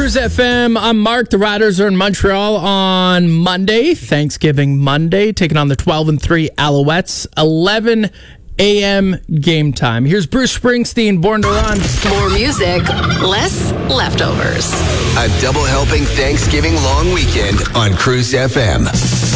Cruise FM. I'm Mark. The Riders are in Montreal on Monday, Thanksgiving Monday, taking on the 12-3 Alouettes. 11 a.m. game time. Here's Bruce Springsteen, Born to Run. More music, less leftovers. A double helping Thanksgiving long weekend on Cruise FM.